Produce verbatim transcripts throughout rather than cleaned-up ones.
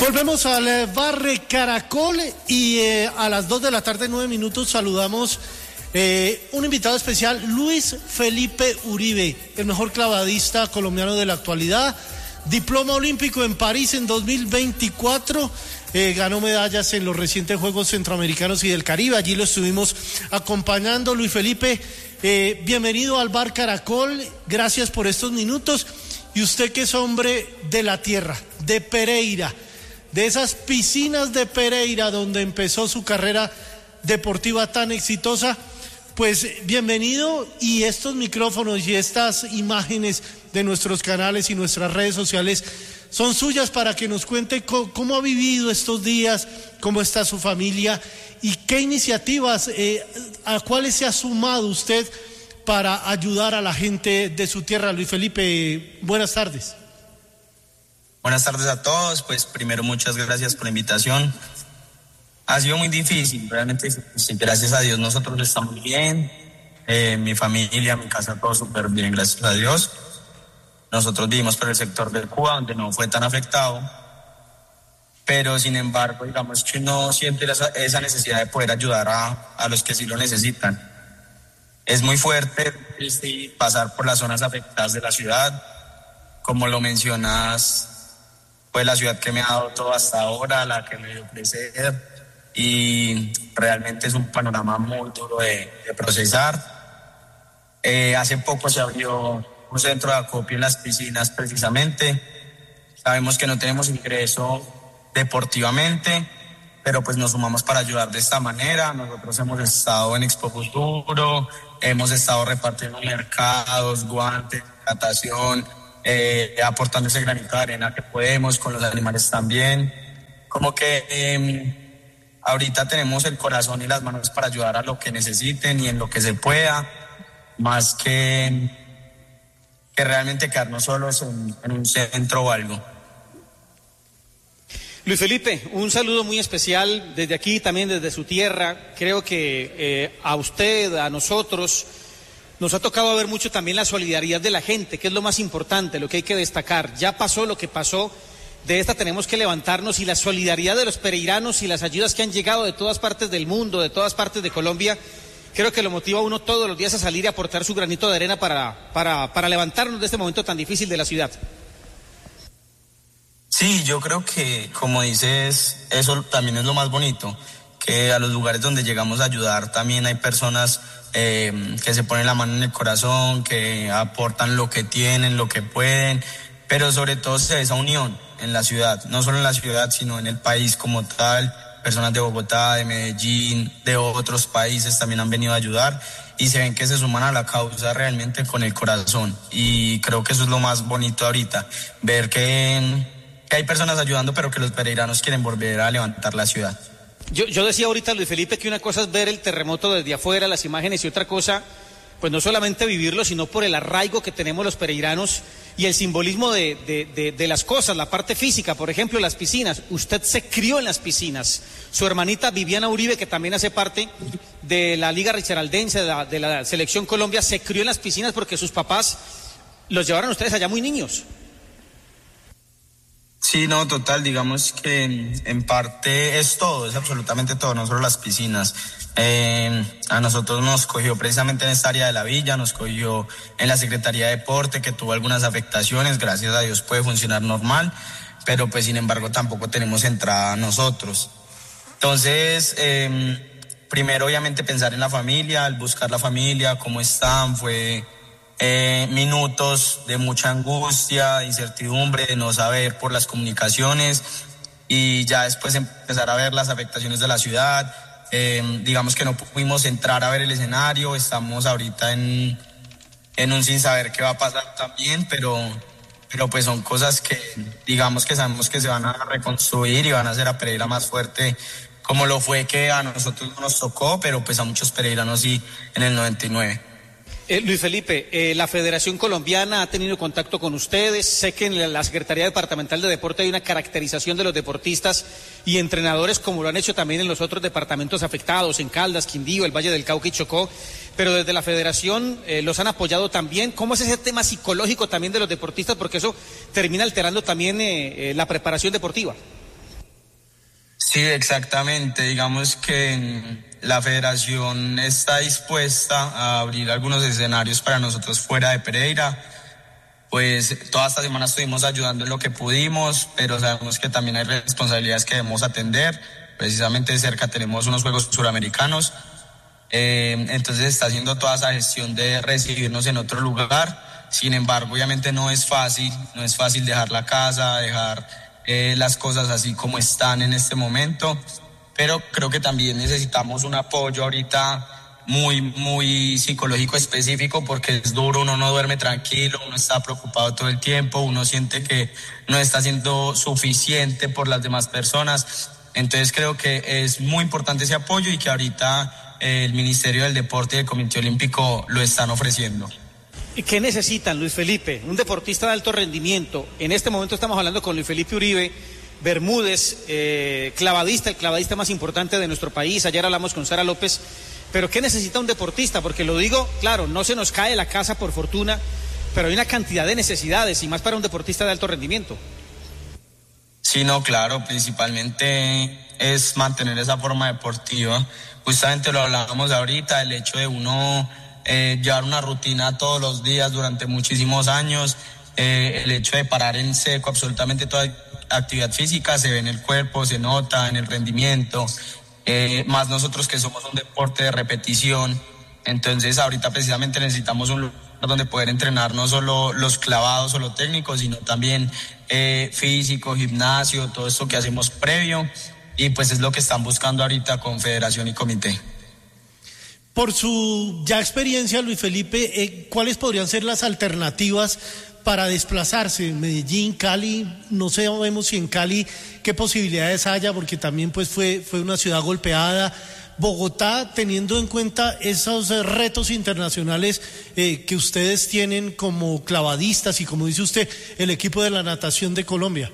Volvemos al eh, Bar Caracol y eh, a las dos de la tarde, nueve minutos, saludamos eh, un invitado especial, Luis Felipe Uribe, el mejor clavadista colombiano de la actualidad, diploma olímpico en París en dos mil veinticuatro, eh, ganó medallas en los recientes Juegos Centroamericanos y del Caribe, allí lo estuvimos acompañando. Luis Felipe, eh, bienvenido al Bar Caracol, gracias por estos minutos, y usted que es hombre de la tierra, de Pereira, de esas piscinas de Pereira donde empezó su carrera deportiva tan exitosa, pues bienvenido, y estos micrófonos y estas imágenes de nuestros canales y nuestras redes sociales son suyas para que nos cuente cómo, cómo ha vivido estos días, cómo está su familia y qué iniciativas, eh, a cuáles se ha sumado usted para ayudar a la gente de su tierra. Luis Felipe, buenas tardes. Buenas tardes a todos, pues primero muchas gracias por la invitación. Ha sido muy difícil, realmente sí, gracias a Dios nosotros estamos bien, eh, mi familia, mi casa, todo súper bien, gracias a Dios. Nosotros vivimos por el sector del Cuba, donde no fue tan afectado, pero sin embargo, digamos que uno siente esa, esa necesidad de poder ayudar a, a los que sí lo necesitan. Es muy fuerte sí, pasar por las zonas afectadas de la ciudad, como lo mencionas, pues la ciudad que me ha dado todo hasta ahora, la que me dio crecer, y realmente es un panorama muy duro de, de procesar. Eh, hace poco se abrió un centro de acopio en las piscinas precisamente. Sabemos que no tenemos ingreso deportivamente, pero pues nos sumamos para ayudar de esta manera. Nosotros hemos estado en Expo Futuro, hemos estado repartiendo mercados, guantes, natación, Eh, aportando ese granito de arena que podemos, con los animales también. Como que eh, ahorita tenemos el corazón y las manos para ayudar a lo que necesiten y en lo que se pueda, más que, que realmente quedarnos solos en, en un centro o algo. Luis Felipe, un saludo muy especial desde aquí, también desde su tierra. Creo que eh, a usted, a nosotros, nos ha tocado ver mucho también la solidaridad de la gente, que es lo más importante, lo que hay que destacar. Ya pasó lo que pasó, de esta tenemos que levantarnos, y la solidaridad de los pereiranos y las ayudas que han llegado de todas partes del mundo, de todas partes de Colombia, creo que lo motiva a uno todos los días a salir y aportar su granito de arena para, para, para levantarnos de este momento tan difícil de la ciudad. Sí, yo creo que, como dices, eso también es lo más bonito, que a los lugares donde llegamos a ayudar también hay personas Eh, que se ponen la mano en el corazón, que aportan lo que tienen, lo que pueden, pero sobre todo se ve esa unión en la ciudad, no solo en la ciudad, sino en el país como tal. Personas de Bogotá, de Medellín, de otros países también han venido a ayudar y se ven que se suman a la causa realmente con el corazón, y creo que eso es lo más bonito ahorita, ver que, que hay personas ayudando, pero que los pereiranos quieren volver a levantar la ciudad. Yo, yo decía ahorita, Luis Felipe, que una cosa es ver el terremoto desde afuera, las imágenes, y otra cosa, pues no solamente vivirlo, sino por el arraigo que tenemos los pereiranos y el simbolismo de, de, de, de las cosas, la parte física, por ejemplo, las piscinas. Usted se crió en las piscinas. Su hermanita Viviana Uribe, que también hace parte de la Liga Risaraldense, de la, de la Selección Colombia, se crió en las piscinas porque sus papás los llevaron a ustedes allá muy niños. Sí, no, total, digamos que en, en parte es todo, es absolutamente todo, no solo las piscinas. Eh, a nosotros nos cogió precisamente en esta área de la villa, nos cogió en la Secretaría de Deporte, que tuvo algunas afectaciones, gracias a Dios puede funcionar normal, pero pues sin embargo tampoco tenemos entrada nosotros. Entonces, eh, primero obviamente pensar en la familia, al buscar la familia, cómo están, fue... Eh, minutos de mucha angustia, incertidumbre, de no saber por las comunicaciones, y ya después empezar a ver las afectaciones de la ciudad. Eh, digamos que no pudimos entrar a ver el escenario, estamos ahorita en, en un sin saber qué va a pasar también, pero, pero pues son cosas que digamos que sabemos que se van a reconstruir y van a hacer a Pereira más fuerte, como lo fue que a nosotros no nos tocó, pero pues a muchos pereiranos sí en el noventa y nueve. Eh, Luis Felipe, eh, la Federación Colombiana ha tenido contacto con ustedes. Sé que en la Secretaría Departamental de Deporte hay una caracterización de los deportistas y entrenadores, como lo han hecho también en los otros departamentos afectados, en Caldas, Quindío, el Valle del Cauca y Chocó, pero desde la Federación eh, los han apoyado también. ¿Cómo es ese tema psicológico también de los deportistas? Porque eso termina alterando también eh, eh, la preparación deportiva. Sí, exactamente. Digamos que la federación está dispuesta a abrir algunos escenarios para nosotros fuera de Pereira. Pues toda esta semana estuvimos ayudando en lo que pudimos, pero sabemos que también hay responsabilidades que debemos atender. Precisamente cerca tenemos unos Juegos Suramericanos. Eh, entonces está haciendo toda esa gestión de recibirnos en otro lugar. Sin embargo, obviamente no es fácil, no es fácil dejar la casa, dejar eh, las cosas así como están en este momento, pero creo que también necesitamos un apoyo ahorita muy, muy psicológico específico, porque es duro, uno no duerme tranquilo, uno está preocupado todo el tiempo, uno siente que no está siendo suficiente por las demás personas. Entonces creo que es muy importante ese apoyo y que ahorita eh, el Ministerio del Deporte y el Comité Olímpico lo están ofreciendo. ¿Qué necesitan, Luis Felipe? Un deportista de alto rendimiento. En este momento estamos hablando con Luis Felipe Uribe Bermúdez, eh, clavadista, el clavadista más importante de nuestro país. Ayer hablamos con Sara López. Pero ¿qué necesita un deportista? Porque lo digo, claro, no se nos cae la casa por fortuna, pero hay una cantidad de necesidades, y más para un deportista de alto rendimiento. Sí, no, claro, principalmente es mantener esa forma deportiva. Justamente lo hablábamos ahorita, el hecho de uno eh, llevar una rutina todos los días durante muchísimos años, eh, el hecho de parar en seco absolutamente toda actividad física, se ve en el cuerpo, se nota en el rendimiento, eh, más nosotros que somos un deporte de repetición. Entonces ahorita precisamente necesitamos un lugar donde poder entrenar no solo los clavados o los técnicos, sino también eh, físico, gimnasio, todo esto que hacemos previo, y pues es lo que están buscando ahorita con Federación y Comité. Por su ya experiencia, Luis Felipe, eh, ¿cuáles podrían ser las alternativas para desplazarse? Medellín, Cali, no sabemos si en Cali qué posibilidades haya, porque también pues fue, fue una ciudad golpeada. Bogotá, teniendo en cuenta esos retos internacionales eh, que ustedes tienen como clavadistas y, como dice usted, el equipo de la natación de Colombia.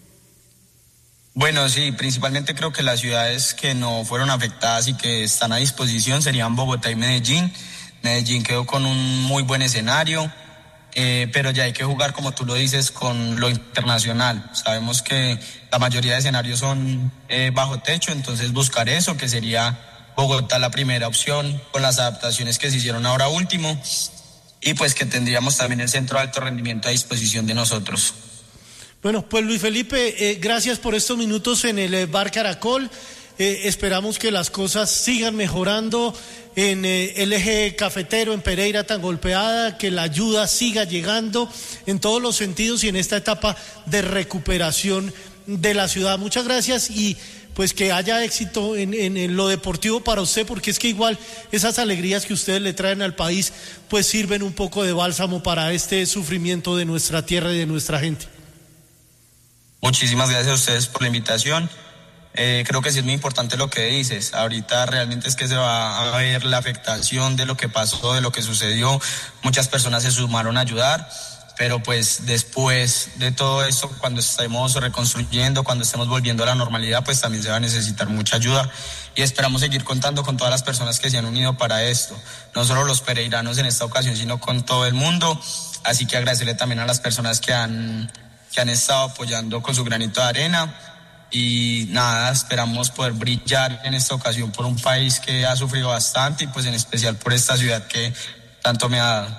Bueno, sí, principalmente creo que las ciudades que no fueron afectadas y que están a disposición serían Bogotá y Medellín. Medellín quedó con un muy buen escenario, eh, pero ya hay que jugar, como tú lo dices, con lo internacional. Sabemos que la mayoría de escenarios son eh, bajo techo, entonces buscar eso, que sería Bogotá la primera opción, con las adaptaciones que se hicieron ahora último, y pues que tendríamos también el centro de alto rendimiento a disposición de nosotros. Bueno, pues Luis Felipe, eh, gracias por estos minutos en el eh, Bar Caracol. Eh, esperamos que las cosas sigan mejorando en eh, el eje cafetero, en Pereira tan golpeada, que la ayuda siga llegando en todos los sentidos y en esta etapa de recuperación de la ciudad. Muchas gracias, y pues que haya éxito en, en, en lo deportivo para usted, porque es que igual esas alegrías que ustedes le traen al país pues sirven un poco de bálsamo para este sufrimiento de nuestra tierra y de nuestra gente. Muchísimas gracias a ustedes por la invitación. Eh, creo que sí es muy importante lo que dices. Ahorita realmente es que se va a ver la afectación de lo que pasó, de lo que sucedió. Muchas personas se sumaron a ayudar, pero pues después de todo esto, cuando estemos reconstruyendo, cuando estemos volviendo a la normalidad, pues también se va a necesitar mucha ayuda, y esperamos seguir contando con todas las personas que se han unido para esto, no solo los pereiranos en esta ocasión, sino con todo el mundo. Así que agradecerle también a las personas que han que han estado apoyando con su granito de arena, y nada, esperamos poder brillar en esta ocasión por un país que ha sufrido bastante, y pues en especial por esta ciudad que tanto me ha dado.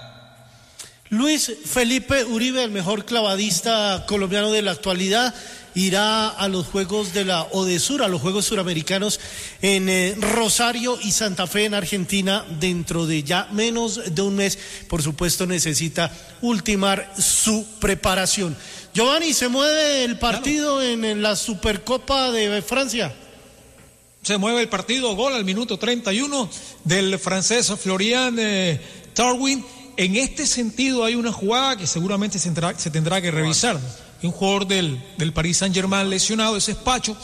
Luis Felipe Uribe, el mejor clavadista colombiano de la actualidad, irá a los Juegos de la ODESUR, a los Juegos Suramericanos en eh, Rosario y Santa Fe en Argentina dentro de ya menos de un mes. Por supuesto necesita ultimar su preparación. Giovanni, ¿se mueve el partido claro. en, en la Supercopa de Francia? Se mueve el partido, gol al minuto treinta y uno del francés Florian eh, Thauvin. En este sentido hay una jugada que seguramente se tendrá, se tendrá que revisar. Un jugador del, del Paris Saint-Germain lesionado, ese es Pacho,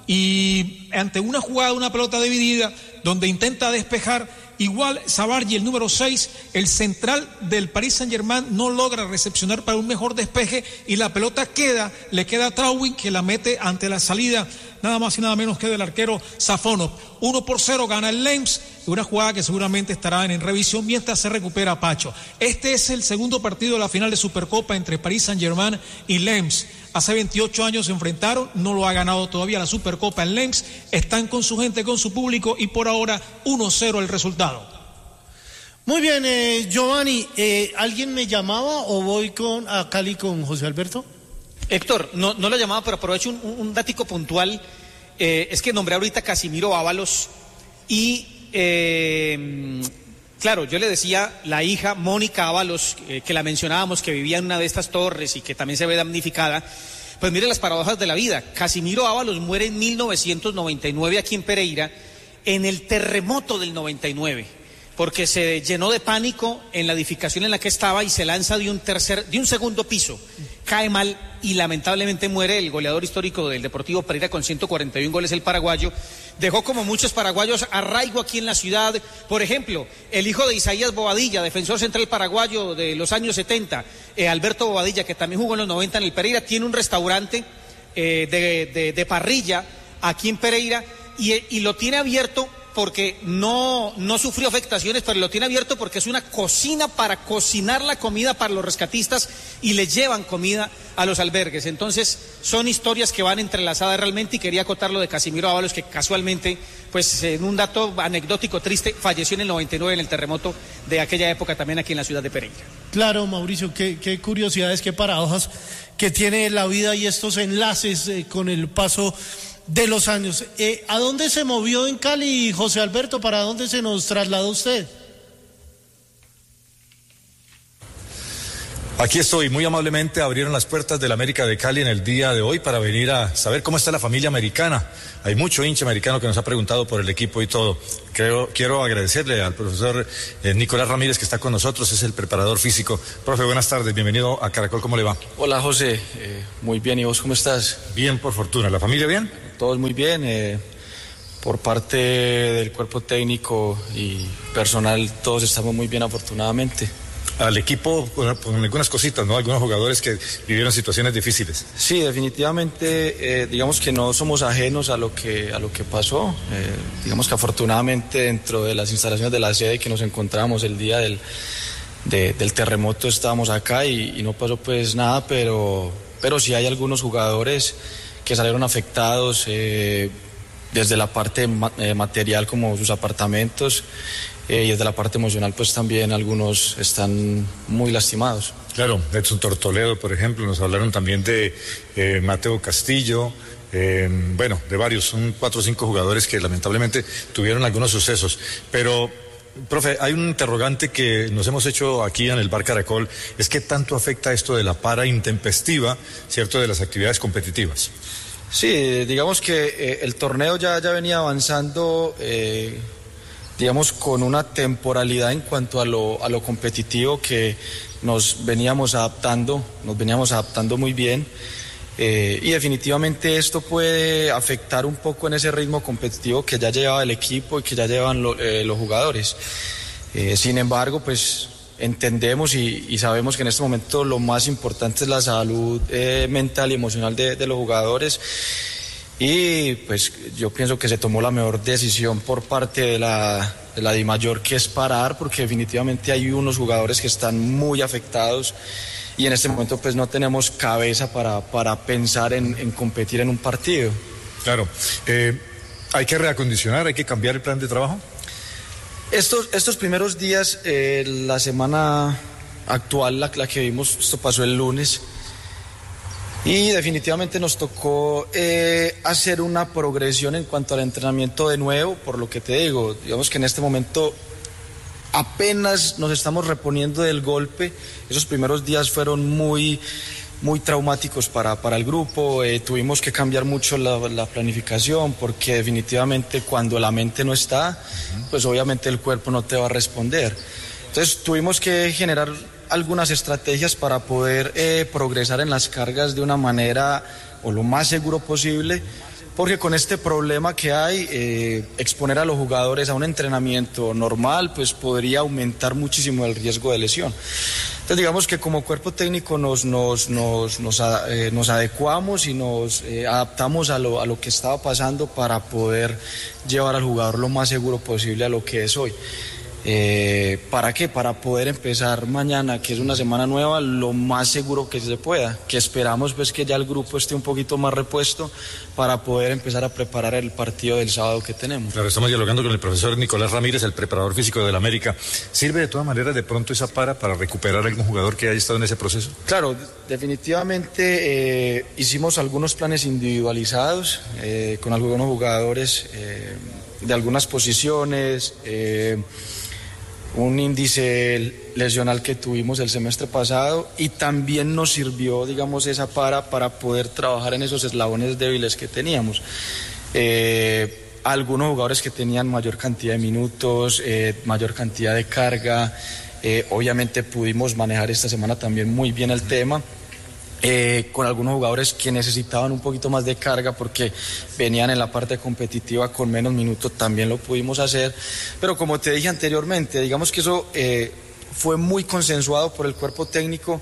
y ante una jugada, una pelota dividida, donde intenta despejar, igual Sabargi, el número seis, el central del Paris Saint-Germain, no logra recepcionar para un mejor despeje, y la pelota queda, le queda a Thauvin, que la mete ante la salida, nada más y nada menos que del arquero Safonov. uno por cero gana el Lens, una jugada que seguramente estará en, en revisión mientras se recupera Pacho. Este es el segundo partido de la final de Supercopa entre Paris Saint-Germain y Lens. Hace veintiocho años se enfrentaron, no lo ha ganado todavía la Supercopa en Lens, están con su gente, con su público y por ahora uno cero el resultado. Muy bien, eh, Giovanni, eh, ¿alguien me llamaba o voy con a Cali con José Alberto? Héctor, no, no lo llamaba, pero aprovecho un, un dático puntual. Eh, es que nombré ahorita a Casimiro Ábalos y, eh, claro, yo le decía, la hija Mónica Ábalos, eh, que la mencionábamos, que vivía en una de estas torres y que también se ve damnificada, pues mire las paradojas de la vida. Casimiro Ábalos muere en mil novecientos noventa y nueve aquí en Pereira, en el terremoto del noventa y nueve, porque se llenó de pánico en la edificación en la que estaba y se lanza de un tercer, de un segundo piso, cae mal y lamentablemente muere el goleador histórico del Deportivo Pereira con ciento cuarenta y un goles, el paraguayo. Dejó como muchos paraguayos arraigo aquí en la ciudad. Por ejemplo, el hijo de Isaías Bobadilla, defensor central paraguayo de los años setenta, eh, Alberto Bobadilla, que también jugó en los noventa en el Pereira, tiene un restaurante eh, de, de, de parrilla aquí en Pereira y, y lo tiene abierto porque no, no sufrió afectaciones, pero lo tiene abierto porque es una cocina para cocinar la comida para los rescatistas y le llevan comida a los albergues. Entonces son historias que van entrelazadas realmente y quería acotar lo de Casimiro Ábalos, que casualmente, pues en un dato anecdótico triste, falleció en el noventa y nueve en el terremoto de aquella época también aquí en la ciudad de Pereira. Claro, Mauricio, qué, qué curiosidades, qué paradojas que tiene la vida y estos enlaces eh, con el paso de los años. Eh, ¿A dónde se movió en Cali, José Alberto? ¿Para dónde se nos trasladó usted? Aquí estoy, muy amablemente abrieron las puertas del América de Cali en el día de hoy para venir a saber cómo está la familia americana. Hay mucho hincha americano que nos ha preguntado por el equipo y todo. Creo, quiero agradecerle al profesor eh, Nicolás Ramírez, que está con nosotros, es el preparador físico. Profe, buenas tardes, bienvenido a Caracol, ¿cómo le va? Hola José, eh, muy bien, ¿y vos cómo estás? Bien, por fortuna. ¿La familia bien? Todos muy bien, eh, por parte del cuerpo técnico y personal todos estamos muy bien afortunadamente. Al equipo con, con algunas cositas, ¿no? Algunos jugadores que vivieron situaciones difíciles. Sí, definitivamente, eh, digamos que no somos ajenos a lo que a lo que pasó. Eh, digamos que afortunadamente dentro de las instalaciones de la sede que nos encontramos el día del, de, del terremoto estábamos acá y, y no pasó pues nada, pero, pero sí hay algunos jugadores que salieron afectados eh, desde la parte ma- eh, material como sus apartamentos. Eh, y desde la parte emocional pues también algunos están muy lastimados. Claro, Edson Tortoledo, por ejemplo, nos hablaron también de eh, Mateo Castillo, eh, bueno, de varios, son cuatro o cinco jugadores que lamentablemente tuvieron algunos sucesos, pero, profe, hay un interrogante que nos hemos hecho aquí en el Bar Caracol, es qué tanto afecta esto de la para intempestiva, ¿cierto?, de las actividades competitivas. Sí, digamos que eh, el torneo ya, ya venía avanzando, eh, digamos, con una temporalidad en cuanto a lo, a lo competitivo que nos veníamos adaptando, nos veníamos adaptando muy bien eh, y definitivamente esto puede afectar un poco en ese ritmo competitivo que ya llevaba el equipo y que ya llevan lo, eh, los jugadores. Eh, sin embargo, pues entendemos y, y sabemos que en este momento lo más importante es la salud eh, mental y emocional de, de los jugadores. Y pues yo pienso que se tomó la mejor decisión por parte de la, de la DIMAYOR, que es parar, porque definitivamente hay unos jugadores que están muy afectados y en este momento pues no tenemos cabeza para, para pensar en, en competir en un partido. Claro, eh, hay que reacondicionar, hay que cambiar el plan de trabajo. Estos, estos primeros días, eh, la semana actual, la, la que vimos, esto pasó el lunes, y definitivamente nos tocó eh, hacer una progresión en cuanto al entrenamiento de nuevo, por lo que te digo, digamos que en este momento apenas nos estamos reponiendo del golpe. Esos primeros días fueron muy, muy traumáticos para, para el grupo, eh, tuvimos que cambiar mucho la, la planificación, porque definitivamente cuando la mente no está, pues obviamente el cuerpo no te va a responder. Entonces tuvimos que generar algunas estrategias para poder eh, progresar en las cargas de una manera o lo más seguro posible, porque con este problema que hay, eh, exponer a los jugadores a un entrenamiento normal, pues podría aumentar muchísimo el riesgo de lesión. Entonces digamos que como cuerpo técnico nos, nos, nos, nos, eh, nos adecuamos y nos eh, adaptamos a lo, a lo que estaba pasando para poder llevar al jugador lo más seguro posible a lo que es hoy. Eh, ¿Para qué? Para poder empezar mañana, que es una semana nueva, lo más seguro que se pueda, que esperamos pues que ya el grupo esté un poquito más repuesto para poder empezar a preparar el partido del sábado que tenemos. Claro, estamos dialogando con el profesor Nicolás Ramírez, el preparador físico del América. ¿Sirve de todas maneras de pronto esa para para recuperar a algún jugador que haya estado en ese proceso? Claro, definitivamente eh, hicimos algunos planes individualizados eh, con algunos jugadores eh, de algunas posiciones, eh, un índice lesional que tuvimos el semestre pasado, y también nos sirvió, digamos, esa para para poder trabajar en esos eslabones débiles que teníamos. Eh, algunos jugadores que tenían mayor cantidad de minutos, eh, mayor cantidad de carga, eh, obviamente pudimos manejar esta semana también muy bien el tema. Eh, con algunos jugadores que necesitaban un poquito más de carga porque venían en la parte competitiva con menos minutos, también lo pudimos hacer, pero como te dije anteriormente, digamos que eso eh, fue muy consensuado por el cuerpo técnico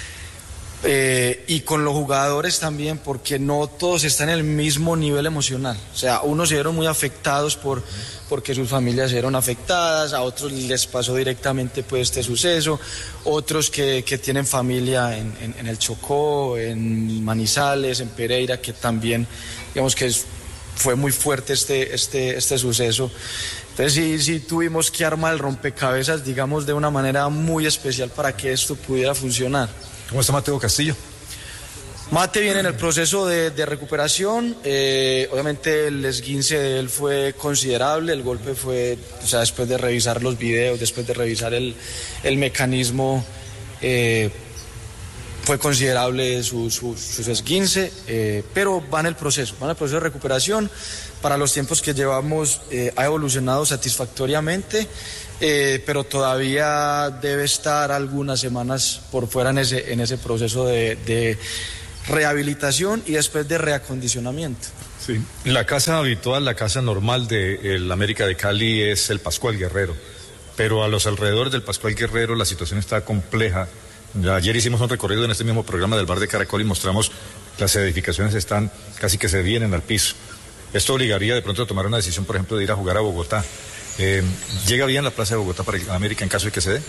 eh, y con los jugadores también, porque no todos están en el mismo nivel emocional. O sea, unos se vieron muy afectados por porque sus familias se vieron afectadas, a otros les pasó directamente pues este suceso, otros que, que tienen familia en, en, en el Chocó, en Manizales, en Pereira, que también, digamos que es, fue muy fuerte este, este, este suceso. Entonces sí, sí tuvimos que armar el rompecabezas, digamos, de una manera muy especial para que esto pudiera funcionar. ¿Cómo está Mateo Castillo? Mate viene en el proceso de, de recuperación, eh, obviamente el esguince de él fue considerable, el golpe fue, o sea, después de revisar los videos, después de revisar el, el mecanismo, eh, fue considerable su, su, su esguince, eh, pero va en el proceso, va en el proceso de recuperación. Para los tiempos que llevamos eh, ha evolucionado satisfactoriamente, eh, pero todavía debe estar algunas semanas por fuera en ese, en ese proceso de... de rehabilitación y después de reacondicionamiento. Sí. La casa habitual, la casa normal del América de Cali es el Pascual Guerrero, pero a los alrededores del Pascual Guerrero la situación está compleja. Ya ayer hicimos un recorrido en este mismo programa del Bar de Caracol y mostramos las edificaciones están casi que se vienen al piso. Esto obligaría de pronto a tomar una decisión, por ejemplo, de ir a jugar a Bogotá. Eh, ¿Llega bien la plaza de Bogotá para el América en caso de que se dé?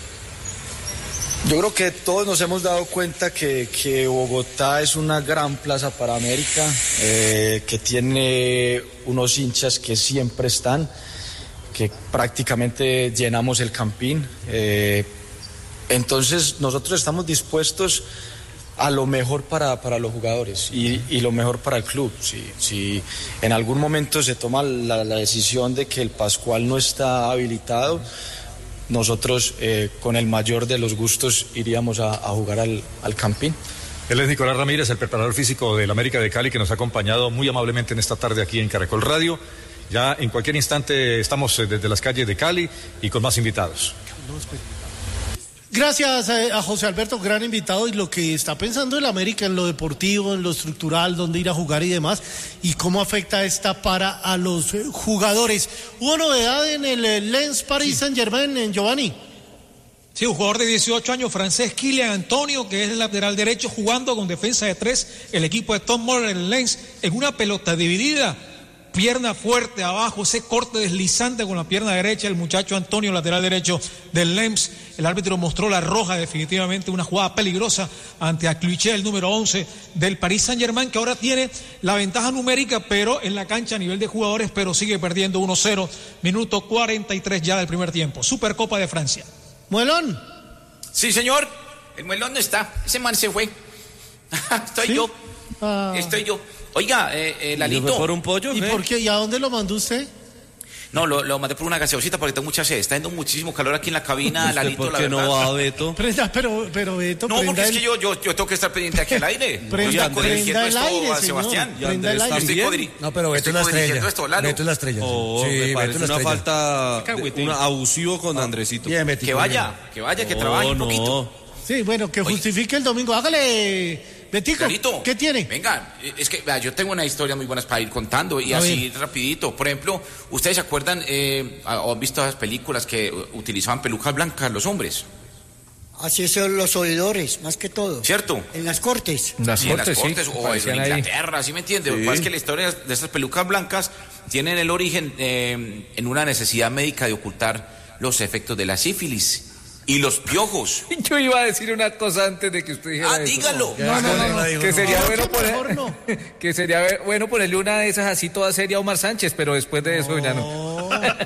Yo creo que todos nos hemos dado cuenta que, que Bogotá es una gran plaza para América, eh, que tiene unos hinchas que siempre están, que prácticamente llenamos el Campín. Eh, entonces nosotros estamos dispuestos a lo mejor para, para los jugadores y, y lo mejor para el club. Si, si en algún momento se toma la, la decisión de que el Pascual no está habilitado, nosotros eh, con el mayor de los gustos iríamos a, a jugar al, al Campín. Él es Nicolás Ramírez, el preparador físico del América de Cali, que nos ha acompañado muy amablemente en esta tarde aquí en Caracol Radio. Ya en cualquier instante estamos desde las calles de Cali y con más invitados. Gracias a José Alberto, gran invitado, y lo que está pensando el América en lo deportivo, en lo estructural, dónde ir a jugar y demás, y cómo afecta esta para a los jugadores. ¿Hubo novedad en el Lens Paris Saint-Germain, en Giovanni? Sí, un jugador de dieciocho años, francés, Kylian Antonio, que es el lateral derecho, jugando con defensa de tres, el equipo de Tom Muller en el Lens, en una pelota dividida. Pierna fuerte abajo, ese corte deslizante con la pierna derecha, el muchacho Antonio, lateral derecho del Lens. El árbitro mostró la roja, definitivamente una jugada peligrosa ante Acluché, el número once del Paris Saint-Germain, que ahora tiene la ventaja numérica, pero en la cancha a nivel de jugadores, pero sigue perdiendo uno cero, minuto cuarenta y tres ya del primer tiempo. Supercopa de Francia. Muelón. Sí, señor, el Muelón no está, ese man se fue. Estoy ¿Sí? yo, Ah. estoy yo. Oiga, eh, eh, Lalito. ¿Por un pollo? ¿Y ¿Qué? por qué? ¿Y a dónde lo mandó usted? No, lo, lo mandé por una gaseosita porque tengo mucha sed. Está haciendo muchísimo calor aquí en la cabina, ¿Usted Lalito, por la qué verdad. no va, Beto? Prenda, pero, pero Beto, No, prenda porque es el- que yo, yo, yo tengo que estar pendiente aquí al aire. Prenda, Estoy codirigiendo prenda el esto aire, a señor. Sebastián. Prenda el Andrés aire. Estoy también. codiri- No, pero Beto estoy es la codirigiendo estrella. esto, Lalo. Beto es la estrella. Oh, sí, me Beto parece es la una estrella. falta una, abusivo con Andresito. Bien, Beto. Que vaya, que vaya, que trabaje un no, poquito. no. Sí, bueno, que Oye. justifique el domingo. Hágale, Betico. Lalito, ¿Qué tiene? Venga, es que vea, yo tengo una historia muy buena para ir contando y A así ver. rapidito. Por ejemplo, ¿ustedes se acuerdan eh, o han visto esas películas que uh, utilizaban pelucas blancas los hombres? Así son los oidores, más que todo. ¿Cierto? En las cortes. Las Y en las cortes, sí, cortes o en aparecían ahí. Inglaterra, ¿sí me entiende? Sí. Lo que pasa es que la historia de estas pelucas blancas tienen el origen eh, en una necesidad médica de ocultar los efectos de la sífilis y los piojos. Yo iba a decir una cosa antes de que usted dijera Ah, eso. dígalo. No, no, no, no, que no, sería no, bueno no, poner, mejor no. que sería bueno ponerle una de esas así toda seria a Omar Sánchez, pero después de eso ya no.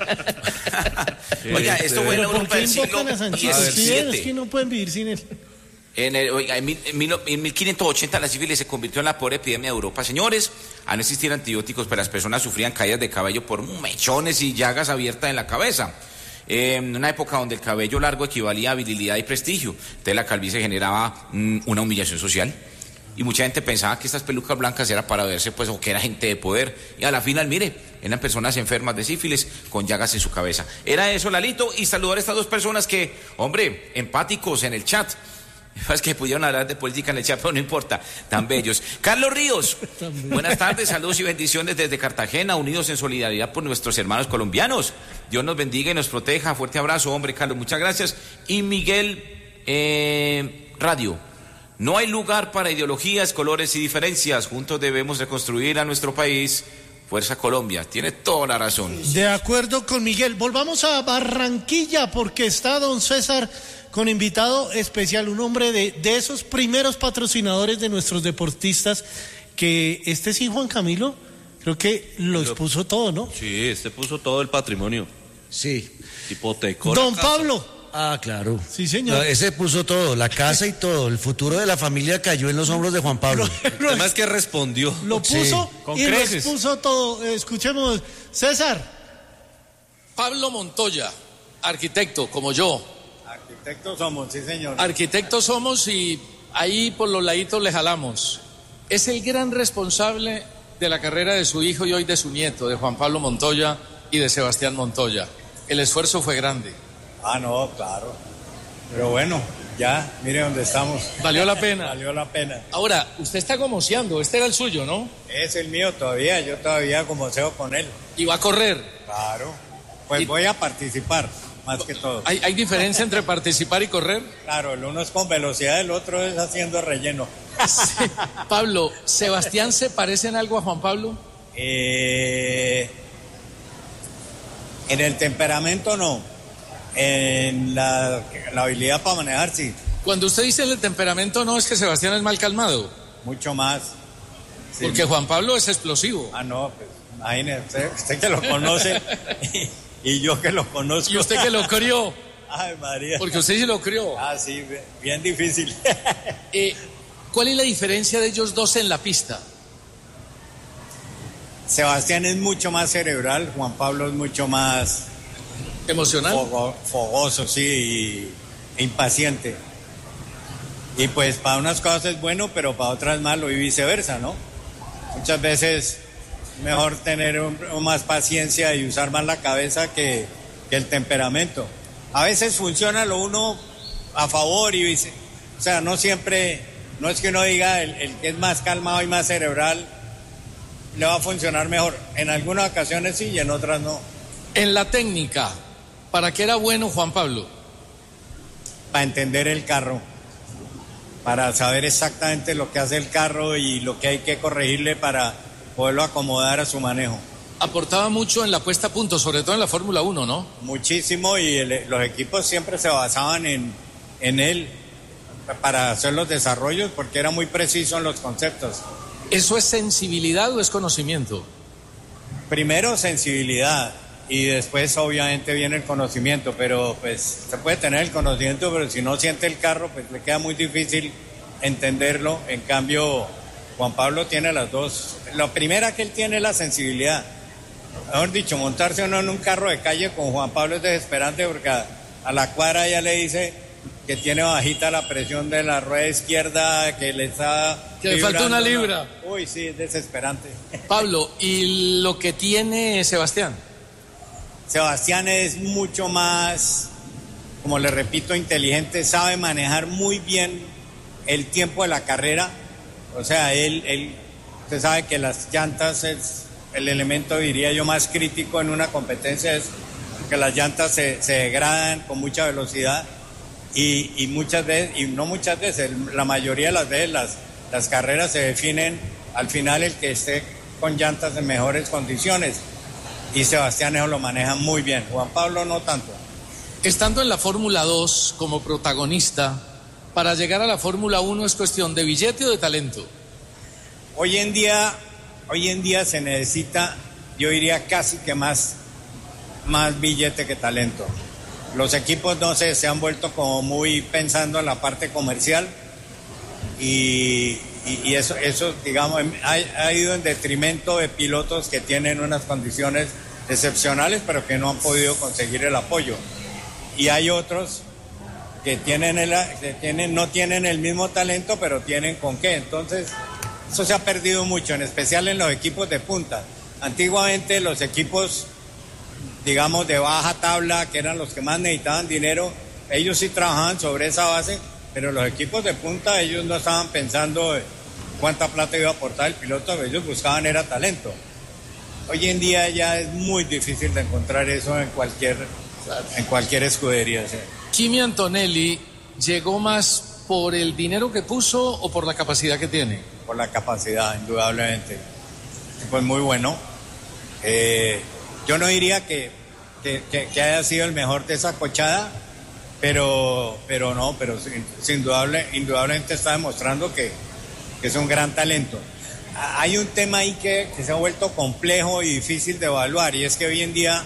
Oiga, esto fue en ¿Pero por Europa qué del siglo invocan a Sánchez? Sí, es diecisiete. que no pueden vivir sin él. En, el, oiga, en, mil, en, mil, en mil quinientos ochenta la sífilis se convirtió en la peor epidemia de Europa. Señores, al no existir antibióticos, pero las personas sufrían caídas de cabello por mechones y llagas abiertas en la cabeza. Eh, en una época donde el cabello largo equivalía a virilidad y prestigio, entonces la calvicie generaba mm, una humillación social. Y mucha gente pensaba que estas pelucas blancas era para verse, pues, o que era gente de poder. Y a la final, mire, eran personas enfermas de sífilis con llagas en su cabeza. Era eso, Lalito, y saludar a estas dos personas que, hombre, empáticos en el chat. Es que pudieron hablar de política en el chat, pero no importa, tan bellos. Carlos Ríos, buenas tardes, saludos y bendiciones desde Cartagena, unidos en solidaridad por nuestros hermanos colombianos. Dios nos bendiga y nos proteja. Fuerte abrazo, hombre, Carlos, muchas gracias. Y Miguel eh, Radio, no hay lugar para ideologías, colores y diferencias. Juntos debemos reconstruir a nuestro país. Fuerza Colombia, tiene toda la razón. De acuerdo con Miguel. Volvamos a Barranquilla porque está don César con invitado especial, un hombre de, de esos primeros patrocinadores de nuestros deportistas, que este sí, Juan Camilo, creo que lo expuso todo, ¿no? Sí, este puso todo el patrimonio. Sí. Hipotecó. Don Pablo. Ah, claro. Sí, señor. No, ese puso todo, la casa y todo. El futuro de la familia cayó en los hombros de Juan Pablo. Además que respondió. Lo puso Sí, con y lo creces. expuso todo. Escuchemos, César. Pablo Montoya, arquitecto, como yo. Arquitectos somos, sí señor. Arquitectos somos y ahí por los laditos le jalamos. Es el gran responsable de la carrera de su hijo y hoy de su nieto, de Juan Pablo Montoya y de Sebastián Montoya. El esfuerzo fue grande. Ah, no, claro. Pero bueno, ya, mire dónde estamos. Valió la pena. Valió la pena. Ahora, usted está gomoseando, este era el suyo, ¿no? Es el mío todavía, yo todavía gomoseo con él. ¿Y va a correr? Claro. Pues Y- voy a participar, más que todo. ¿Hay, ¿Hay diferencia entre participar y correr? Claro, el uno es con velocidad, el otro es haciendo relleno. Sí. Pablo, ¿Sebastián se parece en algo a Juan Pablo? Eh, en el temperamento no, en la, la habilidad para manejar sí, Cuando usted dice el temperamento, no es que Sebastián es mal calmado, mucho más. Sí. porque Juan Pablo es explosivo. Ah, no, pues imagínese, usted, usted que lo conoce y, y yo que lo conozco. Y usted que lo crió, Ay, María. porque usted sí lo crió. Ah, sí, bien, bien difícil. Eh, ¿Cuál es la diferencia de ellos dos en la pista? Sebastián es mucho más cerebral, Juan Pablo es mucho más ¿Emocional? fogo- fogoso, sí, y impaciente. Y pues para unas cosas es bueno, pero para otras malo y viceversa, ¿no? Muchas veces mejor tener un- un más paciencia y usar más la cabeza que, que el temperamento. A veces funciona lo uno a favor y vice, o sea, no siempre, no es que uno diga el, el que es más calmado y más cerebral le va a funcionar mejor. En algunas ocasiones sí y en otras no. En la técnica, ¿para qué era bueno Juan Pablo? Para entender el carro, para saber exactamente lo que hace el carro y lo que hay que corregirle para poderlo acomodar a su manejo. Aportaba mucho en la puesta a punto, sobre todo en la Fórmula uno, ¿no? Muchísimo y el- los equipos siempre se basaban en, en él para hacer los desarrollos porque era muy preciso en los conceptos. ¿Eso es sensibilidad o es conocimiento? Primero sensibilidad y después obviamente viene el conocimiento, pero pues se puede tener el conocimiento, pero si no siente el carro pues le queda muy difícil entenderlo. En cambio Juan Pablo tiene las dos. La primera que él tiene es la sensibilidad. Mejor dicho, montarse uno en un carro de calle con Juan Pablo es desesperante porque a, a la cuadra ya le dice que tiene bajita la presión de la rueda izquierda, que le está... Que le falta una libra. Uy, sí, es desesperante. Pablo, ¿y lo que tiene Sebastián? Sebastián es mucho más, como le repito, inteligente, sabe manejar muy bien el tiempo de la carrera. O sea, él, él usted sabe que las llantas es el elemento, diría yo, más crítico en una competencia, es que las llantas se, se degradan con mucha velocidad y, y muchas veces, y no muchas veces, la mayoría de las veces las, las carreras se definen al final el que esté con llantas en mejores condiciones. Y Sebastián eso lo maneja muy bien, Juan Pablo no tanto. Estando en la Fórmula dos como protagonista, para llegar a la Fórmula uno es cuestión de billete o de talento. Hoy en día, hoy en día se necesita, yo diría casi que más, más billete que talento. Los equipos, no sé, se han vuelto como muy pensando en la parte comercial y, y, y eso, eso, digamos, ha, ha ido en detrimento de pilotos que tienen unas condiciones excepcionales, pero que no han podido conseguir el apoyo. Y hay otros que tienen el, que tienen, no tienen el mismo talento, pero tienen con qué. Entonces, eso se ha perdido mucho, en especial en los equipos de punta. Antiguamente los equipos, digamos, de baja tabla, que eran los que más necesitaban dinero, ellos sí trabajaban sobre esa base, pero los equipos de punta, ellos no estaban pensando cuánta plata iba a aportar el piloto, ellos buscaban era talento. Hoy en día ya es muy difícil de encontrar eso en cualquier, en cualquier escudería. ¿Sí? Kimi Antonelli llegó más por el dinero que puso o por la capacidad que tiene. Por la capacidad, indudablemente. Pues muy bueno. Eh, yo no diría que, que, que, que haya sido el mejor de esa cochada, pero, pero no, pero sin, sin indudable, indudablemente está demostrando que, que es un gran talento. Hay un tema ahí que, que se ha vuelto complejo y difícil de evaluar, y es que hoy en día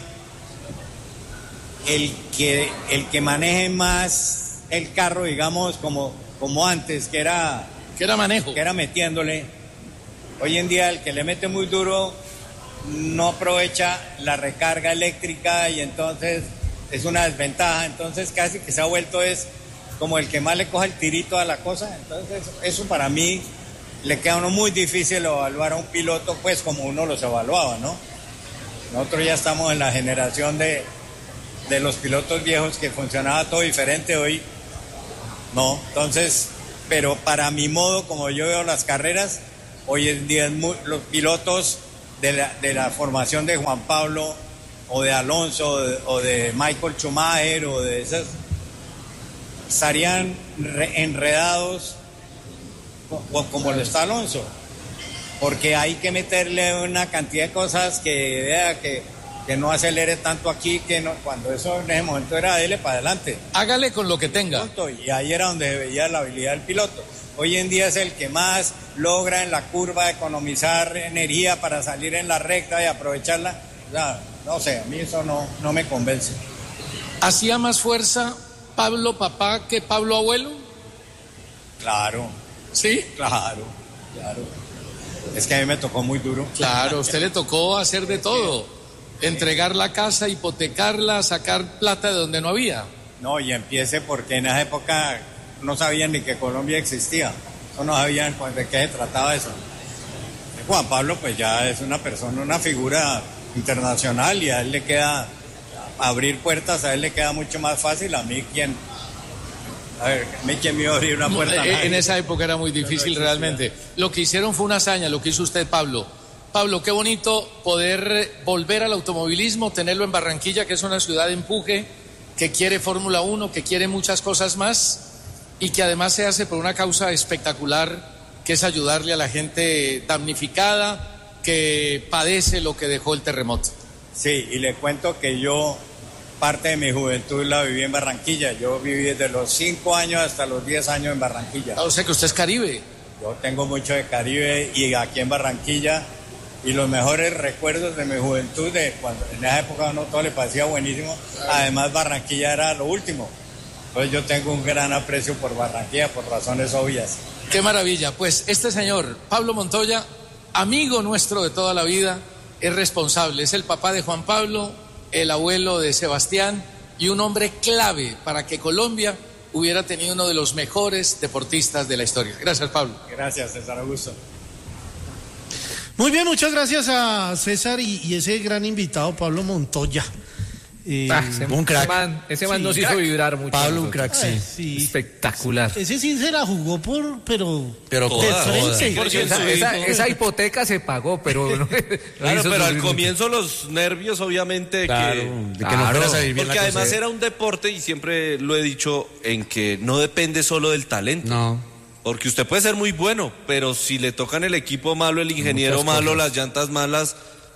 el que, el que maneje más el carro, digamos, como, como antes, que era, que era manejo, que era metiéndole, hoy en día el que le mete muy duro no aprovecha la recarga eléctrica y entonces es una desventaja. Entonces casi que se ha vuelto es como el que más le coge el tirito a la cosa. Entonces eso para mí le queda a uno muy difícil evaluar a un piloto pues como uno los evaluaba, ¿no? Nosotros ya estamos en la generación de, de los pilotos viejos que funcionaba todo diferente. Hoy no, entonces, pero para mi modo, como yo veo las carreras, hoy en día es muy, los pilotos de la, de la formación de Juan Pablo o de Alonso o de, o de Michael Schumacher o de esas, estarían re, enredados como, como lo está Alonso, porque hay que meterle una cantidad de cosas que vea que, que no acelere tanto aquí, que no, cuando eso en ese momento era dele para adelante. Hágale con lo que tenga. Y ahí era donde veía la habilidad del piloto. Hoy en día es el que más logra en la curva economizar energía para salir en la recta y aprovecharla. O sea, no sé, a mí eso no, no me convence. ¿Hacía más fuerza Pablo papá que Pablo abuelo? Claro. ¿Sí? Claro, claro. Es que a mí me tocó muy duro. Claro, a usted le tocó hacer de todo. Entregar la casa, hipotecarla, sacar plata de donde no había. No, y empiece porque en esa época no sabían ni que Colombia existía. No, no sabían de qué se trataba eso. Juan Pablo pues ya es una persona, una figura internacional y a él le queda abrir puertas, a él le queda mucho más fácil. A mí quien, a ver, a mí quien me iba a abrir una puerta. En, en esa época era muy difícil no realmente. Lo que hicieron fue una hazaña, lo que hizo usted, Pablo. Pablo, qué bonito poder volver al automovilismo, tenerlo en Barranquilla, que es una ciudad de empuje, que quiere Fórmula uno, que quiere muchas cosas más y que además se hace por una causa espectacular, que es ayudarle a la gente damnificada que padece lo que dejó el terremoto. Sí, y le cuento que yo parte de mi juventud la viví en Barranquilla. Yo viví desde los cinco años hasta los diez años en Barranquilla. Ah, o sea que usted es Caribe. Yo tengo mucho de Caribe y aquí en Barranquilla, y los mejores recuerdos de mi juventud, de cuando en esa época a uno todo le parecía buenísimo. Además Barranquilla era lo último. Entonces yo tengo un gran aprecio por Barranquilla por razones obvias. Qué maravilla. Pues este señor, Pablo Montoya, amigo nuestro de toda la vida, es responsable. Es el papá de Juan Pablo, el abuelo de Sebastián y un hombre clave para que Colombia hubiera tenido uno de los mejores deportistas de la historia. Gracias, Pablo. Gracias, César Augusto. Muy bien, muchas gracias a César y, y ese gran invitado, Pablo Montoya. Eh, ah, ese, un crack. Ese man, ese man sí, nos hizo vibrar mucho. Pablo, un crack, sí. sí. Espectacular. Ese sí se la jugó por, pero, pero de frente. Porque esa, esa, esa hipoteca se pagó, pero no, claro, pero al comienzo los nervios, obviamente, claro, que, de que claro, no fuera a salir bien porque la además cosa. era un deporte y siempre lo he dicho en que no depende solo del talento. No. Porque usted puede ser muy bueno, pero si le tocan el equipo malo, el ingeniero malo, las llantas malas,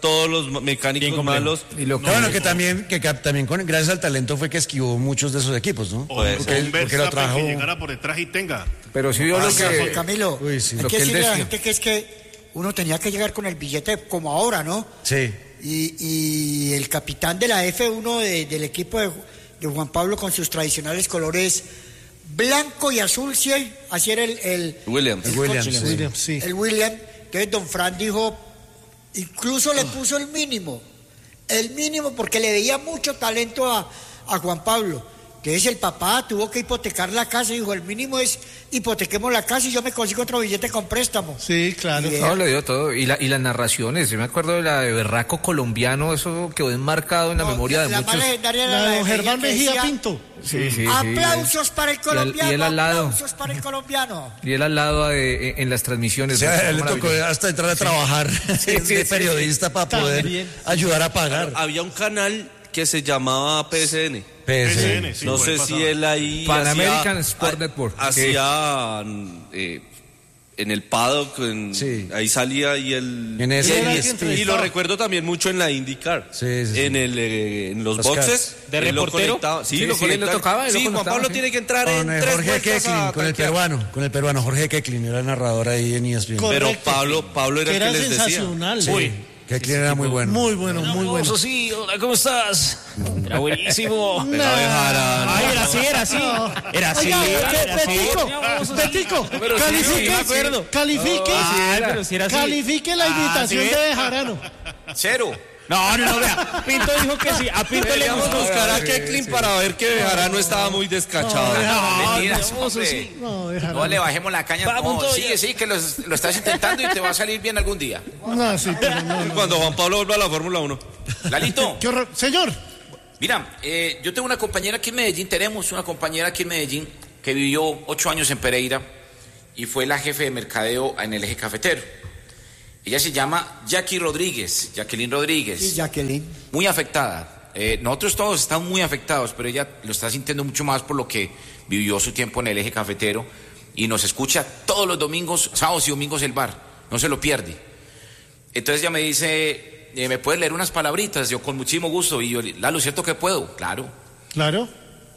todos los mecánicos malos. Y lo que, bueno, que también, que también con, gracias al talento fue que esquivó muchos de esos equipos, ¿no? O Porque, porque, él, porque lo trajo. que llegara por detrás y tenga. Pero sí vio ah, lo que... Camilo, Uy, sí. hay lo que que él decirle a la decía. gente que es que uno tenía que llegar con el billete como ahora, ¿no? Sí. Y, y el capitán de la F uno de, del equipo de, de Juan Pablo con sus tradicionales colores blanco y azul, sí, así era el... el Williams. El, El Williams, coche, sí. Williams, sí. El William. Entonces don Fran dijo, incluso le puso el mínimo, el mínimo porque le veía mucho talento a, a Juan Pablo. Entonces el papá tuvo que hipotecar la casa y dijo, el mínimo es hipotequemos la casa y yo me consigo otro billete con préstamo. Sí, claro. Y, No, le dio todo. Y, la, y las narraciones, yo me acuerdo de la de Berraco colombiano, eso quedó enmarcado en la no, memoria de la muchos. más legendaria era La la de de don Germán que Mejía decía, Pinto. Sí, sí, sí. aplausos para el Y colombiano, él al lado. aplausos para el colombiano. Y él al lado de, en, en las transmisiones. O sea, Fue él le tocó maravilloso. hasta entrar a trabajar Sí, de sí, sí, periodista para poder También. ayudar a pagar. Había un canal que se llamaba P S N. P S N. P S N, sí, no por sé ahí si pasaba. él ahí Pan hacía- American Sport ha- Network. hacía eh, en el paddock, en- Sí. ahí salía y el En ese- y, Era el que y lo entrevistaba. recuerdo también mucho en la IndyCar. Sí, sí, sí. En el eh, en los, Los boxes cars. ¿De él lo reportero? conectaba. Sí, Sí, lo sí, él lo conectaba. tocaba, él lo Sí, Juan conectaba, Pablo sí. tiene que entrar Con en eh, tres Jorge vueltas a Keklin, con el tanquear. peruano, con el peruano Jorge Keklin, era el narrador ahí en E S P N. Correcto. Pero Pablo Pablo era Que el que era les decía. sensacional. Sí, Keklin era muy bueno. Muy bueno, muy bueno. Sí, hola, ¿cómo estás? Era buenísimo. Pero dejaran. Ay, era así, era así. Era así. Oiga, era así. Petico, Petico, Pero sí, califique, sí, me acuerdo. califique, Ah, pero sí era así. califique la Ah, invitación ¿sí de ve? Bejarano. Cero. No, no, no, vea. Pinto dijo que sí. A Pinto le Deberíamos gustó. buscar a Sí, Keklin sí. para ver que Bejarano estaba muy descachado. No, Mentiras, no, eso hombre. sí. No, Bejarano. No le bajemos la caña. Va, No, Montoya. sigue, sí, que los- lo estás intentando y te va a salir bien algún día. No, sí, pero no, no. Cuando Juan Pablo vuelva a la Fórmula uno. Lalito, Qué horror. Señor, mira, eh, yo tengo una compañera aquí en Medellín, tenemos una compañera aquí en Medellín que vivió ocho años en Pereira y fue la jefe de mercadeo en el eje cafetero. Ella se llama Jackie Rodríguez, Jacqueline Rodríguez. Sí, Jacqueline. Muy afectada. Eh, nosotros todos estamos muy afectados, pero ella lo está sintiendo mucho más por lo que vivió su tiempo en el eje cafetero y nos escucha todos los domingos, sábados y domingos el bar, no se lo pierde. Entonces ella me dice, eh, ¿me puedes leer unas palabritas? Yo con muchísimo gusto y yo, Lalo, ¿cierto que puedo? Claro. claro.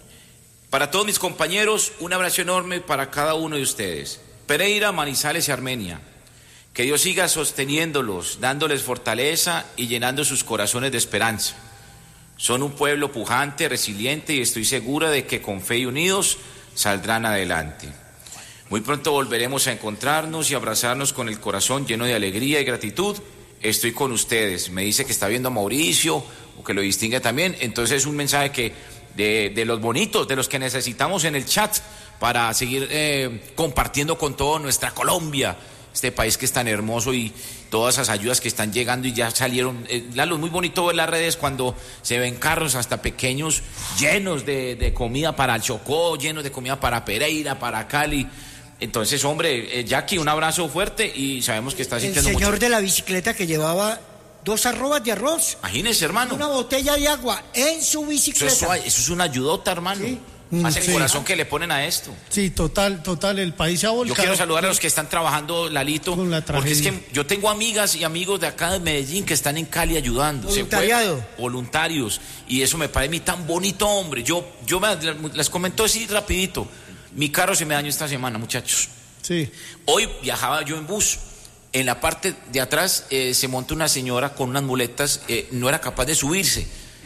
Para todos mis compañeros, un abrazo enorme para cada uno de ustedes. Pereira, Manizales y Armenia. Que Dios siga sosteniéndolos, dándoles fortaleza y llenando sus corazones de esperanza. Son un pueblo pujante, resiliente y estoy segura de que con fe y unidos saldrán adelante. Muy pronto volveremos a encontrarnos y abrazarnos con el corazón lleno de alegría y gratitud. Estoy con ustedes. Me dice que está viendo a Mauricio o que lo distingue también. Entonces es un mensaje que de, de los bonitos, de los que necesitamos en el chat para seguir eh, compartiendo con toda nuestra Colombia. Este país que es tan hermoso y todas esas ayudas que están llegando y ya salieron. Eh, Lalo, es muy bonito ver las redes cuando se ven carros hasta pequeños llenos de, de comida para el Chocó, llenos de comida para Pereira, para Cali. Entonces, hombre, eh, Jackie, un abrazo fuerte y sabemos que estás El sintiendo señor mucho. de la bicicleta que llevaba dos arrobas de arroz, Imagínese, hermano. una botella de agua en su Eso bicicleta. es, suave, eso es una ayudota, hermano. Sí. Más el Sí. corazón que le ponen a esto. Sí, total, total, el país se ha Yo volcado. quiero saludar a los que están trabajando, Lalito, Con la porque es que tragedia. yo tengo amigas y amigos de acá de Medellín que están en Cali ayudando. Se fue- Voluntariado. voluntarios. Y eso me parece a mí tan bonito, hombre. Yo, yo me- les comento así rapidito. Mi carro se me dañó esta semana, muchachos. Sí. Hoy viajaba yo en bus. En la parte de atrás eh, se monta una señora con unas muletas, eh, no era capaz de subirse.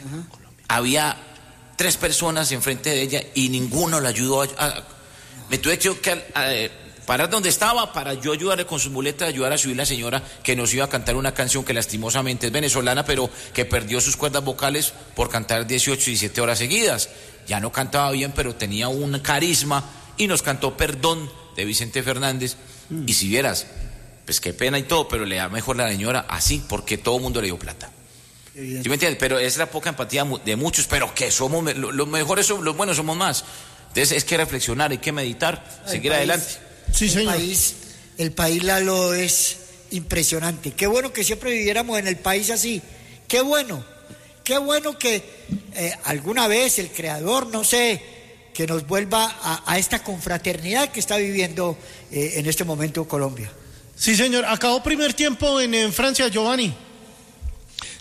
Había tres personas enfrente de ella y ninguno la ayudó a... a- me tuve que, que a- eh, parar donde estaba para yo ayudarle con sus muletas, ayudar a subir la señora que nos iba a cantar una canción que lastimosamente es venezolana, pero que perdió sus cuerdas vocales por cantar dieciocho, diecisiete horas seguidas. Ya no cantaba bien, pero tenía un carisma y nos cantó Perdón de Vicente Fernández. Mm. Y si vieras, pues qué pena y todo, pero le da mejor la señora así, porque todo el mundo le dio plata. ¿Sí me entiendes? Pero es la poca empatía de muchos, pero que somos, me- lo- los mejores, somos, los buenos somos más. Entonces es que reflexionar, hay que meditar, El seguir país- adelante. Sí, el señor. País, el país, Lalo, es impresionante. Qué bueno que siempre viviéramos en el país así. Qué bueno. Qué bueno que eh, alguna vez el creador, no sé, que nos vuelva a, a esta confraternidad que está viviendo eh, en este momento Colombia. Sí, señor. Acabó primer tiempo en, en Francia, Giovanni.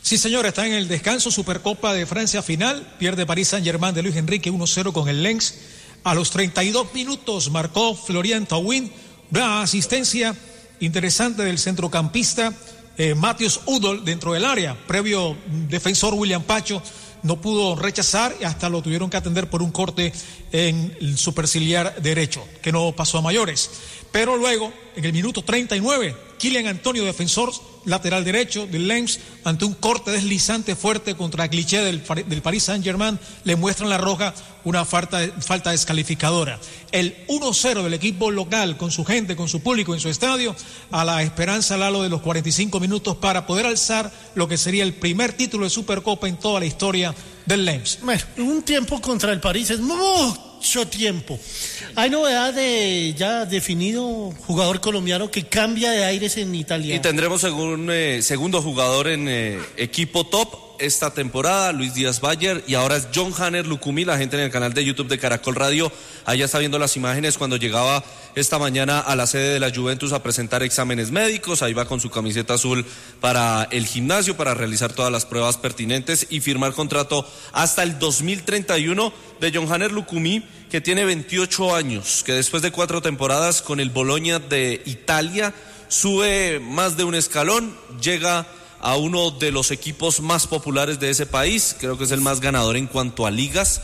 Sí, señor, está en el descanso. Supercopa de Francia final. Pierde París Saint-Germain de Luis Enrique uno cero con el Lens. A los treinta y dos minutos marcó Florian Thauvin. Una asistencia interesante del centrocampista eh, Matheus Udol dentro del área. Previo defensor William Pacho no pudo rechazar y hasta lo tuvieron que atender por un corte en el superciliar derecho, que no pasó a mayores. Pero luego, en el minuto treinta y nueve, Kylian Antonio, defensor lateral derecho del Lens, ante un corte deslizante fuerte contra Cliché del, del Paris Saint-Germain, le muestran la roja, una falta, falta descalificadora. El uno cero del equipo local, con su gente, con su público en su estadio, a la esperanza Lalo de los cuarenta y cinco minutos para poder alzar lo que sería el primer título de Supercopa en toda la historia del Lens. Bueno, un tiempo contra el París es mucho tiempo. Hay novedad de ya definido jugador colombiano que cambia de aires en Italia. Y tendremos un eh, segundo jugador en eh, equipo top esta temporada, Luis Díaz Bayer, y ahora es John Hanner Lucumí. La gente en el canal de YouTube de Caracol Radio allá está viendo las imágenes cuando llegaba esta mañana a la sede de la Juventus a presentar exámenes médicos. Ahí va con su camiseta azul para el gimnasio, para realizar todas las pruebas pertinentes y firmar contrato hasta el dos mil treinta y uno de John Hanner Lucumí, que tiene veintiocho años, que después de cuatro temporadas con el Bologna de Italia sube más de un escalón, llega a uno de los equipos más populares de ese país, creo que es el más ganador en cuanto a ligas.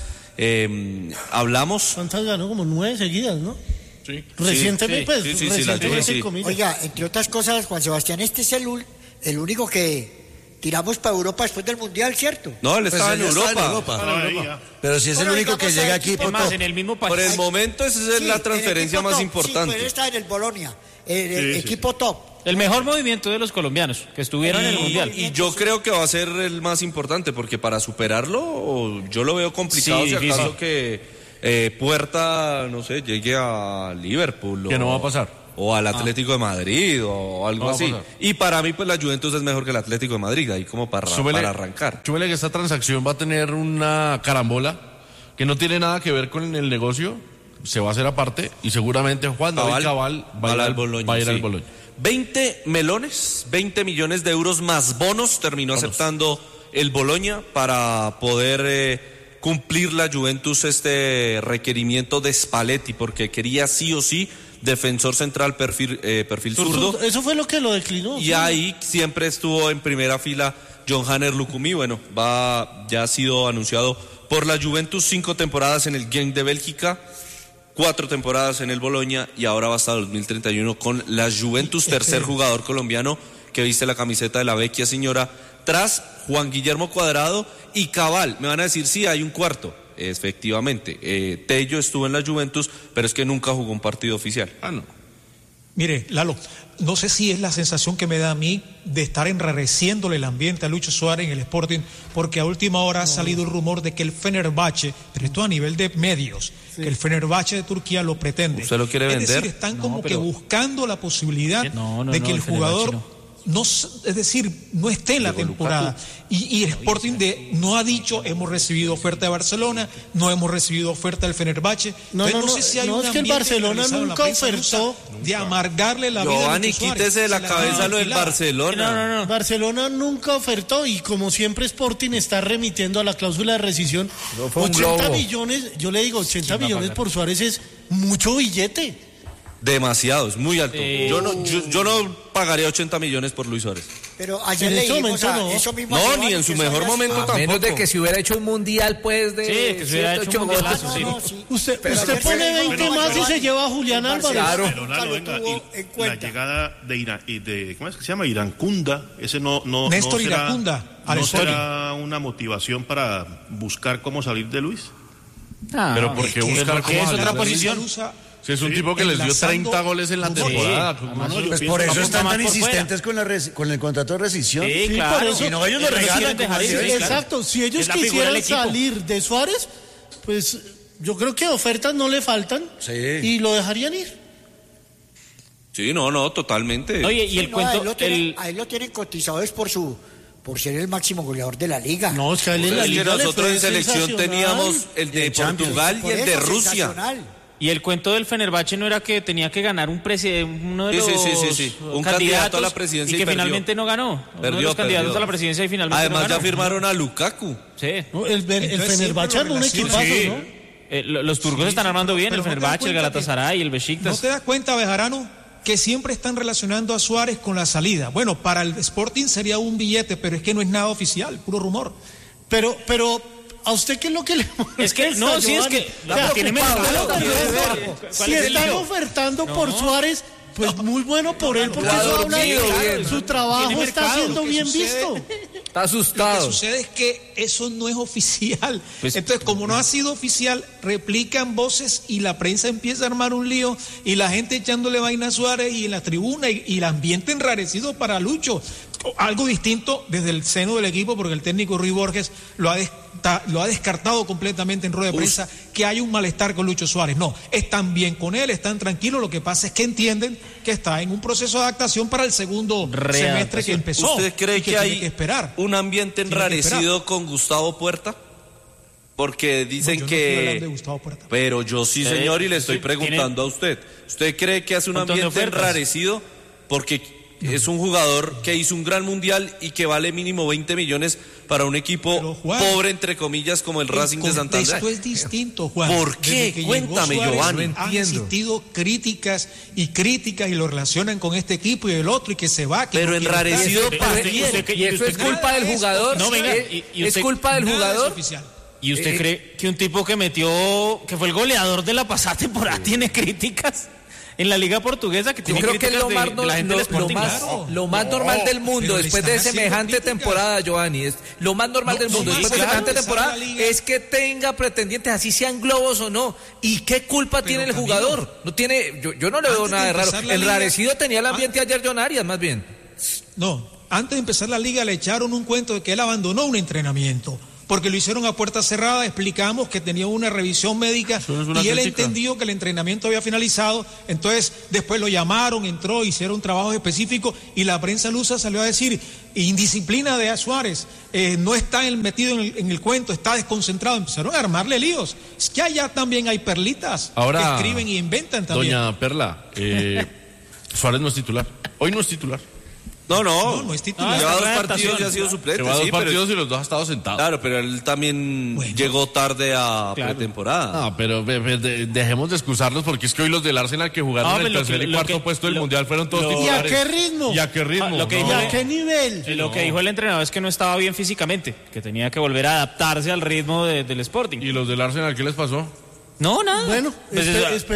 Eh, hablamos. ¿Cuántas ganó? Como nueve seguidas, ¿no? Sí. Recientemente, sí, pues, sí, sí, recientemente sí, sí. Oiga, entre otras cosas, Juan Sebastián, este es el, el único que tiramos para Europa después del Mundial, ¿cierto? No, él estaba Pues en, él Europa. está en Europa. Ah, en Europa. Pero si es Bueno, el único que digamos, llega el aquí equipo por más top. en el mismo Por el momento esa es Sí, la el transferencia equipo más top. importante. Sí, pero él está en el Bologna, el, el Sí, sí. equipo top. El mejor movimiento de los colombianos que estuvieron en el Y- Mundial. Y yo creo que va a ser el más importante, porque para superarlo yo lo veo complicado, Sí, si difícil. acaso que eh, Puerta, no sé, llegue a Liverpool. Que o, no va a pasar. O al Atlético de Madrid o algo No va a así. pasar. Y para mí, pues la Juventus es mejor que el Atlético de Madrid, ahí como para, Súbele- para arrancar. súbele que esta transacción va a tener una carambola que no tiene nada que ver con el negocio, se va a hacer aparte y seguramente Juan David Cabal va a ir al Bologna. Va a ir sí. al Bologna. veinte melones, veinte millones de euros más bonos terminó Bonos. aceptando el Bologna para poder eh, cumplir la Juventus este requerimiento de Spalletti, porque quería sí o sí defensor central perfil, eh, perfil zurdo. Eso fue lo que lo declinó. Y sí. ahí siempre estuvo en primera fila John Hanner Lucumí. Bueno, va, ya ha sido anunciado por la Juventus, cinco temporadas en el Genk de Bélgica, cuatro temporadas en el Bologna y ahora va hasta dos mil treinta y uno con la Juventus, tercer jugador colombiano que viste la camiseta de la vecchia señora, tras Juan Guillermo Cuadrado y Cabal. Me van a decir, sí, hay un cuarto. Efectivamente, eh, Tello estuvo en la Juventus, pero es que nunca jugó un partido oficial. Ah, no. Mire, Lalo, no sé si es la sensación que me da a mí de estar enrareciéndole el ambiente a Lucho Suárez en el Sporting, porque a última hora ha salido el rumor de que el Fenerbahce, pero esto a nivel de medios, Sí. que el Fenerbahce de Turquía lo pretende. ¿Usted lo quiere es vender? decir, están No, como pero- que buscando la posibilidad No, no, de no, que el el Fenerbahce jugador no. no, s- es decir, no esté en la Llegó temporada. Y, y el Sporting de, no ha dicho, hemos recibido oferta de Barcelona, no hemos recibido oferta del Fenerbahce. No, Entonces, no, sé no, si hay no, un es que el ambiente Barcelona generalizado en la nunca prensa ofertó. rusa de amargarle la vida a Giovanni, Lucho Suárez. quítese de la Se cabeza dejaron lo del alquilar. Barcelona. No, no, no. Barcelona nunca ofertó y como siempre Sporting está remitiendo a la cláusula de rescisión No, fue un ochenta globo. millones, yo le digo ochenta millones por Suárez es mucho billete. Demasiado, es muy alto. Eh. Yo, no, yo, yo no pagaría ochenta millones por Luis Suárez. Pero ayer En este leímos momento a no. eso mismo. No, a Giovanni, ni en su que eso mejor había momento sido- A tampoco. menos de que se hubiera hecho un mundial, pues, de Sí, que se hubiera siete, hecho un ocho mundialazo, goles. sí. No, no, sí. Usted, Pero usted ayer pone se- veinte bueno, más y Giovanni, se lleva a Julián el Álvarez. Barcelona Pero nunca Lalo, lo venga, tuvo y en la cuenta. llegada de, Ira- y de ¿cómo es que se llama? Iracunda, ese no no Néstor no será, Iracunda, al no Sporting. será una motivación para buscar cómo salir de Luis. Ah, Pero ¿por qué es que- buscar porque cómo es salir otra de Luis? posición. Usa- Si es un Sí, tipo que les dio enlazando treinta goles en la rumores. temporada. Sí, ¿cómo no? yo Pues pienso por que eso apunta están más tan por fuera. insistentes con, la res- con el contrato de rescisión. Sí, Sí, claro. por eso- Si no, ellos lo Ellos regalan, quieren dejar como ir, se sí, ve. claro. Exacto, si ellos Es la figura quisieran del equipo. salir de Suárez, pues yo creo que ofertas no le faltan Sí. y lo dejarían ir. Sí, no, no, totalmente. Oye, y Sí, el no, a, él cuento, lo tienen, el, a él lo tienen cotizado es por su por ser el máximo goleador de la liga. No, es que a él en la Es que liga le nosotros fue en selección sensacional. teníamos el de en Champions. Portugal y Por el de eso, Rusia. sensacional. Y el cuento del Fenerbahce no era que tenía que ganar un presi- uno de Sí, los sí, sí, sí, sí. Un candidatos candidato a la presidencia y que y perdió. finalmente no ganó. Perdió, uno de los candidatos perdió. a la presidencia y finalmente Además no ganó. ya firmaron a Lukaku. Sí. No, el, el, el Entonces, Fenerbahce siempre armó un lo equipazo, relacionan. ¿no? Eh, lo- los turcos Sí, están sí, armando bien, pero el no te das Fenerbahce, el cuenta que- Galatasaray, el Besiktas. ¿No te das cuenta, Bejarano, que siempre están relacionando a Suárez con la salida? Bueno, para el Sporting sería un billete, pero es que no es nada oficial, puro rumor. Pero, pero, ¿a usted qué es lo que le Es que, molesta, no, sí, es Giovanni? que O sea, tiene ¿cuál menos es la valor. oferta? ¿Cuál Si es el están lío? ofertando por No. Suárez, pues muy bueno por él, porque Lo ha eso habla de dormido que bien. su trabajo Tiene está mercado, siendo lo que bien sucede- visto. Está Lo asustado. que sucede es que eso no es oficial. Pues- Entonces, como no ha sido oficial, replican voces y la prensa empieza a armar un lío y la gente echándole vaina a Suárez y en la tribuna y, y el ambiente enrarecido para Lucho. Algo distinto desde el seno del equipo, porque el técnico Ruy Borges lo ha, des- ta- lo ha descartado completamente en rueda de prensa, que hay un malestar con Lucho Suárez. No, están bien con él, están tranquilos. Lo que pasa es que entienden que está en un proceso de adaptación para el segundo semestre que empezó. ¿Usted cree y que, tiene hay que esperar? un ambiente Tiene que enrarecido con Gustavo Puerta? Porque dicen No, yo no estoy hablando de que... Gustavo Puerta. Pero yo sí, Eh, señor, y le estoy sí, preguntando a usted. ¿Usted cree que hace un Montón de ambiente ofertas. enrarecido? Porque es un jugador que hizo un gran mundial y que vale mínimo veinte millones para un equipo Pero, Juan, pobre, entre comillas, como el Racing de Santander. Esto es distinto, Juan. ¿Por qué? Desde que llegó Cuéntame, Suárez, Giovanni. Han No entiendo. existido críticas y críticas y lo relacionan con este equipo y el otro y que se va. Que Pero no quiere enrarecido estar. para usted- quién. usted- que- Y eso usted- es culpa del Nada es jugador. No, venga, ¿Eh? y- y es usted- culpa del Nada es jugador. oficial. ¿Y usted Eh, cree que un tipo que metió, que fue el goleador de la pasada temporada, tiene críticas en la liga portuguesa? Que Yo tiene creo que es críticas lo de- más, de no- la gente lo, del Sporting. lo más, Claro. lo más No, normal del mundo pero le después de están haciendo semejante críticas. temporada, Giovanni. Es lo más normal No, del no mundo más, después de claro, semejante empezar temporada la liga. es que tenga pretendientes, así sean globos o no. ¿Y qué culpa tiene el Camilo, jugador? No tiene, yo, yo no le veo antes de nada de raro. empezar la liga- Enrarecido tenía el ambiente ayer John Arias, más bien. No, antes de empezar la liga le echaron un cuento de que él abandonó un entrenamiento. Porque lo hicieron a puerta cerrada, explicamos que tenía una revisión médica Eso no es una y él crítica. entendió que el entrenamiento había finalizado, entonces después lo llamaron, entró, hicieron un trabajo específico y la prensa lusa salió a decir, indisciplina de Suárez, eh, no está él metido en el, en el cuento, está desconcentrado, empezaron a armarle líos. Es que allá también hay perlitas Ahora, que escriben y inventan también. Doña Perla, eh, Suárez no es titular. Hoy no es titular. No, no. No, no es titular. Lleva Ah, dos está en partidos y ha sido adaptación. suplente. Lleva dos sí, pero- partidos y los dos ha estado sentado. Claro, pero él también Bueno. llegó tarde a Claro. pretemporada. No, pero ve- ve- de- dejemos de excusarlos porque es que hoy los del Arsenal que jugaron Ah, en el pero lo tercer que- y lo cuarto que- puesto del lo- Mundial fueron todos lo- ¿Y a titulares. qué ritmo? ¿Y a qué ritmo? Ah, lo que No. ¿Y a qué nivel? Eh, Lo que dijo el entrenador es que no estaba bien físicamente, que tenía que volver a adaptarse al ritmo de- del Sporting. ¿Y los del Arsenal qué les pasó? No, nada. Bueno, Pues espe- eso- espe-